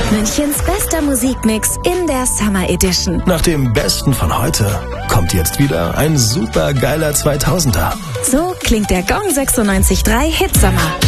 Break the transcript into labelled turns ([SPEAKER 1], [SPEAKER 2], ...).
[SPEAKER 1] Münchens bester Musikmix in der Summer Edition.
[SPEAKER 2] Nach dem Besten von heute kommt jetzt wieder ein super geiler 2000er.
[SPEAKER 1] So klingt der Gong 96.3 Hitsummer.